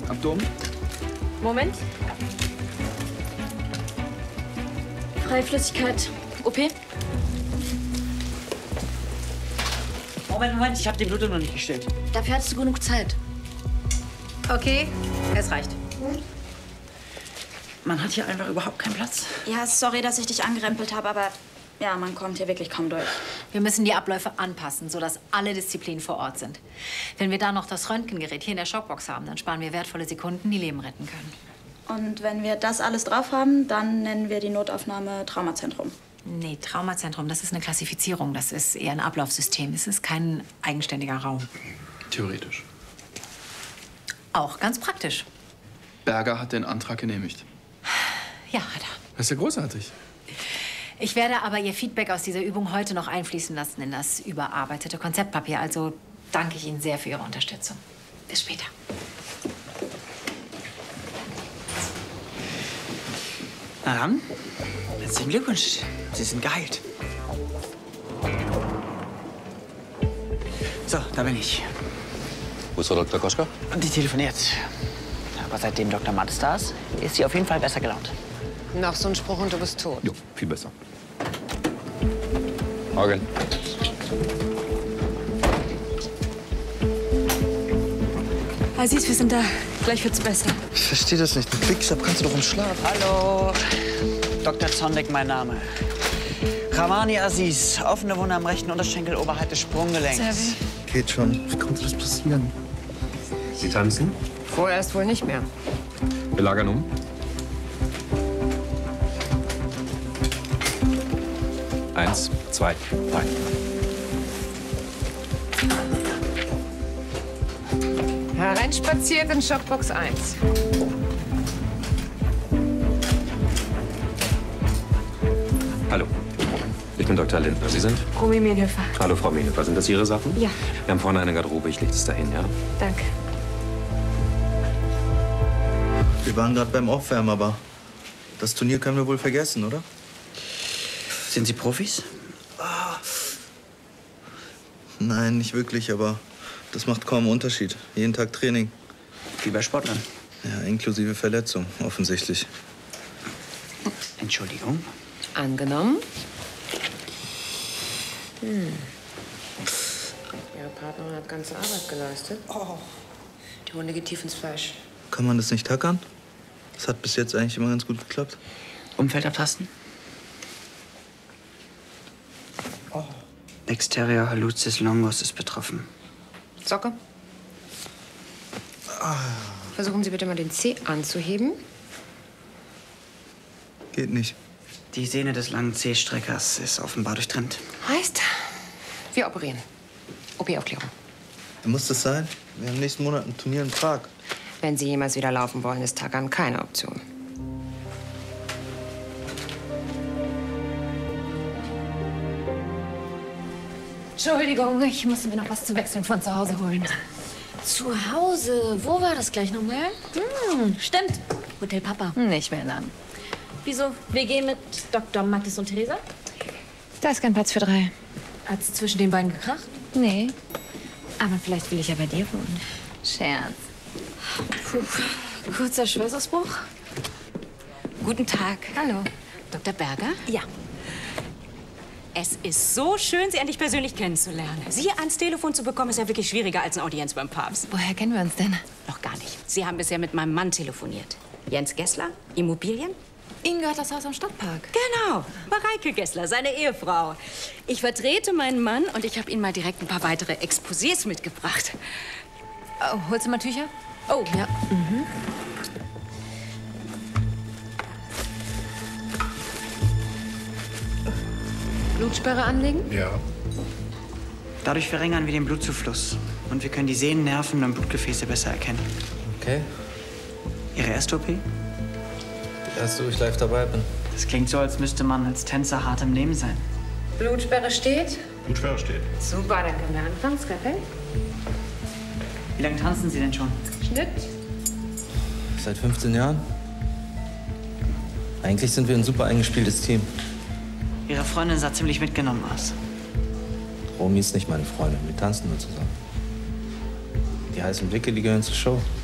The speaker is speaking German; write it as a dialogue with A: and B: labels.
A: Abdomen.
B: Moment. Freie Flüssigkeit. OP?
C: Moment, ich habe die Blutung noch nicht gestellt.
B: Dafür hattest du genug Zeit.
D: Okay, es reicht.
C: Man hat hier einfach überhaupt keinen Platz.
E: Ja, sorry, dass ich dich angerempelt habe, aber ja, man kommt hier wirklich kaum durch.
D: Wir müssen die Abläufe anpassen, sodass alle Disziplinen vor Ort sind. Wenn wir da noch das Röntgengerät hier in der Schockbox haben, dann sparen wir wertvolle Sekunden, die Leben retten können.
E: Und wenn wir das alles drauf haben, dann nennen wir die Notaufnahme Traumazentrum.
D: Nee, Traumazentrum, das ist eine Klassifizierung. Das ist eher ein Ablaufsystem. Es ist kein eigenständiger Raum.
A: Theoretisch.
D: Auch ganz praktisch.
A: Berger hat den Antrag genehmigt.
D: Ja, hat er.
A: Das ist ja großartig.
D: Ich werde aber Ihr Feedback aus dieser Übung heute noch einfließen lassen in das überarbeitete Konzeptpapier. Also danke ich Ihnen sehr für Ihre Unterstützung. Bis später.
C: Na dann, herzlichen Glückwunsch. Sie sind geheilt. So, da bin ich.
F: Wo ist Frau Dr. Koschka?
C: Die telefoniert. Aber seitdem Dr. Mattes da ist sie auf jeden Fall besser gelaunt.
G: Noch so ein Spruch und du bist tot.
F: Jo, viel besser. Morgen.
B: Aziz, wir sind da. Gleich wird's besser.
H: Ich verstehe das nicht. Mit Quickstep kannst du doch im Schlaf.
C: Hallo, Dr. Zondek, mein Name. Ramani Aziz, offene Wunde am rechten Unterschenkel oberhalb des Sprunggelenks.
H: Geht schon. Wie konnte das passieren?
F: Sie tanzen?
G: Vorerst wohl nicht mehr.
F: Wir lagern um. Eins, zwei, drei.
G: Hereinspaziert in Schockbox 1.
F: Hallo. Ich bin Dr. Lindner. Sie sind?
B: Romy Mehlhöfer.
F: Hallo, Frau Mehlhöfer. Sind das Ihre Sachen?
B: Ja.
F: Wir haben vorne eine Garderobe. Ich leg das dahin, ja?
B: Danke.
H: Wir waren gerade beim Aufwärmen, aber das Turnier können wir wohl vergessen, oder?
C: Sind Sie Profis?
H: Nein, nicht wirklich, aber das macht kaum einen Unterschied. Jeden Tag Training.
C: Wie bei Sportlern.
H: Ja, inklusive Verletzung, offensichtlich.
C: Entschuldigung.
G: Angenommen. Ihre Partnerin hat ganze Arbeit geleistet. Oh. Die Runde geht tief ins Fleisch.
H: Kann man das nicht tackern? Das hat bis jetzt eigentlich immer ganz gut geklappt.
C: Umfeld abtasten. Exterior hallucis longus ist betroffen.
G: Socke. Versuchen Sie bitte mal den Zeh anzuheben.
H: Geht nicht.
C: Die Sehne des langen C-Streckers ist offenbar durchtrennt.
G: Heißt, wir operieren. OP-Aufklärung.
H: Muss das sein? Wir haben nächsten Monat ein Turnier in Prag.
G: Wenn Sie jemals wieder laufen wollen, ist Tackern keine Option.
D: Entschuldigung, ich musste mir noch was zu wechseln von zu Hause holen.
B: Zu Hause. Wo war das gleich nochmal? Stimmt. Hotel Papa.
D: Nicht mehr lang.
B: Wieso? WG mit Dr. Mattes und Theresa?
D: Da ist kein Platz für 3.
B: Hat's zwischen den beiden gekracht?
D: Nee.
B: Aber vielleicht will ich ja bei dir wohnen.
D: Scherz.
B: Puh. Kurzer Schweißausbruch.
I: Guten Tag.
B: Hallo.
I: Dr. Berger?
B: Ja.
I: Es ist so schön, Sie endlich persönlich kennenzulernen. Sie ans Telefon zu bekommen, ist ja wirklich schwieriger als eine Audienz beim Papst.
D: Woher kennen wir uns denn?
I: Noch gar nicht. Sie haben bisher mit meinem Mann telefoniert. Jens Gessler, Immobilien?
D: Ihnen gehört das Haus am Stadtpark.
I: Genau, Mareike Gessler, seine Ehefrau. Ich vertrete meinen Mann und ich habe Ihnen mal direkt ein paar weitere Exposés mitgebracht.
D: Oh, holst du mal Tücher?
B: Oh, ja.
G: Blutsperre anlegen?
A: Ja.
C: Dadurch verringern wir den Blutzufluss. Und wir können die Sehnen, Nerven und Blutgefäße besser erkennen.
J: Okay.
C: Ihre erste OP?
J: Die erste, wo ich live dabei bin.
C: Das klingt so, als müsste man als Tänzer hart im Nehmen sein.
G: Blutsperre steht?
A: Blutschwere steht.
G: Super, dann können wir anfangen. Skalpell.
C: Wie lange tanzen Sie denn schon?
G: Schnitt.
J: Seit 15 Jahren. Eigentlich sind wir ein super eingespieltes Team.
C: Ihre Freundin sah ziemlich mitgenommen aus.
J: Romy ist nicht meine Freundin. Wir tanzen nur zusammen. Die heißen Blicke, die gehören zur Show.